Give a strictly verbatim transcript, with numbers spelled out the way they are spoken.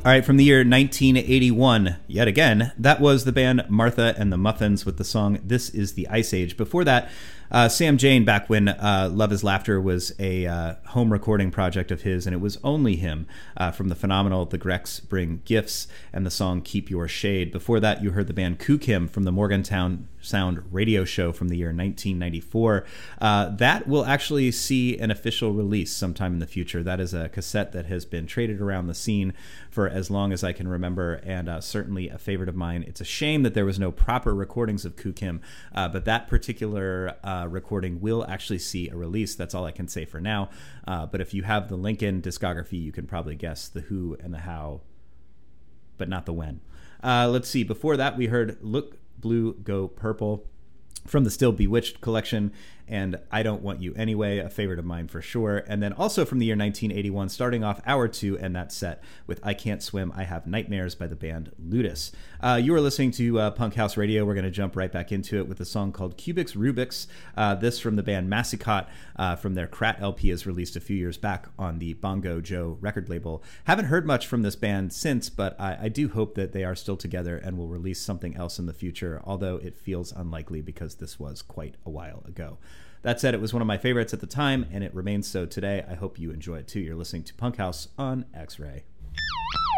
All right, from the year nineteen eighty-one, yet again, that was the band Martha and the Muffins with the song This Is the Ice Age. Before that, uh, Sam Jane, back when uh, Love is Laughter was a uh, home recording project of his, and it was only him, uh, from the phenomenal The Grecs Bring Gifts and the song Keep Your Shade. Before that, you heard the band Koo Kim from the Morgantown Sound radio show from the year nineteen ninety-four. Uh, that will actually see an official release sometime in the future. That is a cassette that has been traded around the scene for as long as I can remember, and uh, certainly a favorite of mine. It's a shame that there was no proper recordings of Koo Kim, uh, but that particular uh, recording will actually see a release. That's all I can say for now. Uh, but if you have the Lincoln discography, you can probably guess the who and the how, but not the when. Uh, let's see. Before that, we heard Look Blue, Go Purple from the Still Bewitched collection, and I Don't Want You Anyway, a favorite of mine for sure. And then also from the year nineteen eighty-one, starting off hour two and that set with I Can't Swim, I Have Nightmares by the band Ludus. Uh, you are listening to uh, Punk House Radio. We're going to jump right back into it with a song called Cubics Rubics. Uh, this from the band Massicot uh, from their Krat L P, is released a few years back on the Bongo Joe record label. Haven't heard much from this band since, but I, I do hope that they are still together and will release something else in the future, although it feels unlikely because this was quite a while ago. That said, it was one of my favorites at the time, and it remains so today. I hope you enjoy it too. You're listening to Punk House on X-Ray.